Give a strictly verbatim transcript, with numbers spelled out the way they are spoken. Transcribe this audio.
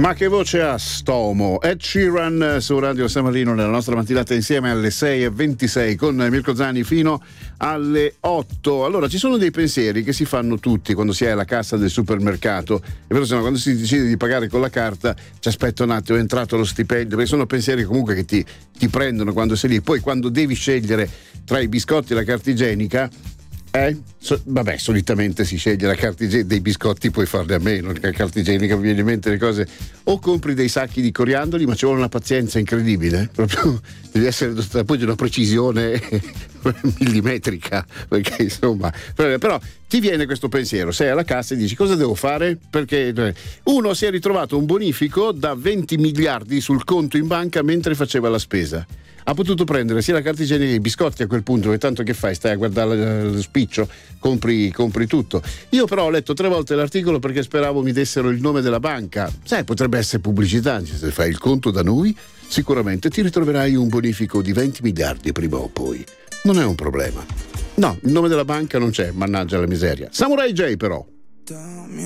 Ma che voce ha Stomo? Ed Sheeran su Radio San Marino nella nostra mattinata insieme alle sei e ventisei con Mirko Zani fino alle otto. Allora, ci sono dei pensieri che si fanno tutti quando si è alla cassa del supermercato. È vero, se no, quando si decide di pagare con la carta ci aspetta un attimo, è entrato lo stipendio, perché sono pensieri comunque che ti, ti prendono quando sei lì. Poi quando devi scegliere tra i biscotti e la carta igienica, Eh? So, vabbè, solitamente si sceglie la carta igienica, dei biscotti puoi farne a meno, la carta igienica mi viene in mente le cose, o compri dei sacchi di coriandoli, ma ci vuole una pazienza incredibile, proprio devi essere dotato poi di una precisione millimetrica, perché insomma, però ti viene questo pensiero, sei alla cassa e dici cosa devo fare? Perché uno si è ritrovato un bonifico da venti miliardi sul conto in banca mentre faceva la spesa. Ha potuto prendere sia la carta igienica che i biscotti a quel punto, che tanto che fai? Stai a guardare lo spiccio, compri, compri tutto. Io però ho letto tre volte l'articolo perché speravo mi dessero il nome della banca. Sai, potrebbe essere pubblicità, se fai il conto da noi sicuramente ti ritroverai un bonifico di venti miliardi prima o poi. Non è un problema. No, il nome della banca non c'è, mannaggia la miseria. Samurai J però.